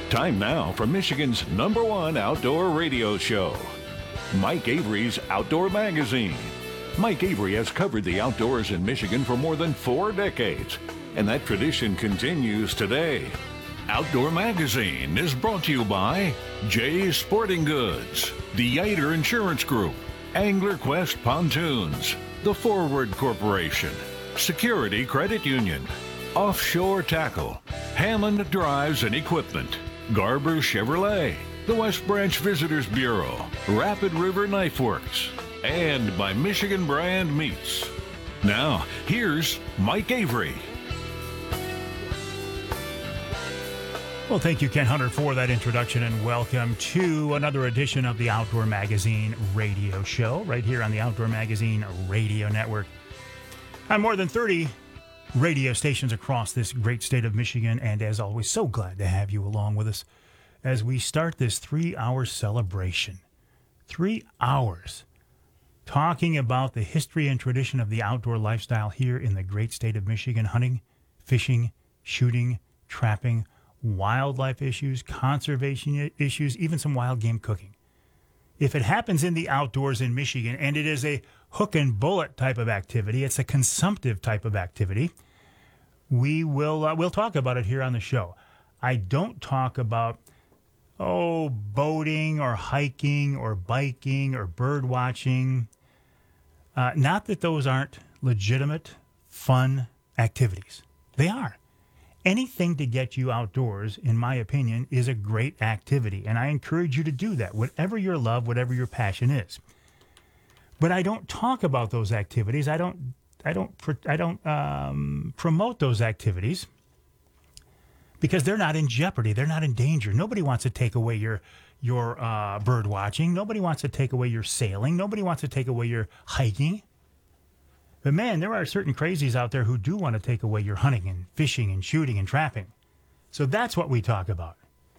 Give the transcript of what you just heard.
Time now for Michigan's #1 outdoor radio show, Mike Avery's Outdoor Magazine. Mike Avery has covered the outdoors in Michigan for more than 4 decades, and that tradition continues today. Outdoor Magazine is brought to you by Jay's Sporting Goods, the Yater Insurance Group, Angler Quest Pontoons, The Forward Corporation, Security Credit Union, Offshore Tackle, Hammond Drives and Equipment, Garber Chevrolet, the West Branch Visitors Bureau, Rapid River Knife Works, and by Michigan Brand Meats. Now, here's Mike Avery. Well, thank you, Ken Hunter, for that introduction, and welcome to another edition of the Outdoor Magazine radio show right here on the Outdoor Magazine Radio Network. On more than 30 radio stations across this great state of Michigan, and as always, so glad to have you along with us as we start this 3-hour celebration. 3 hours talking about the history and tradition of the outdoor lifestyle here in the great state of Michigan: hunting, fishing, shooting, trapping, wildlife issues, conservation issues, even some wild game cooking. If it happens in the outdoors in Michigan, and it is a hook and bullet type of activity, it's a consumptive type of activity, we'll talk about it here on the show. I don't talk about boating or hiking or biking or bird watching. Not that those aren't legitimate, fun activities. They are. Anything to get you outdoors, in my opinion, is a great activity, and I encourage you to do that, whatever your love, whatever your passion is. But I don't talk about those activities. I don't promote those activities because they're not in jeopardy. They're not in danger. Nobody wants to take away your bird watching. Nobody wants to take away your sailing. Nobody wants to take away your hiking. But man, there are certain crazies out there who do want to take away your hunting and fishing and shooting and trapping. So that's what we talk about.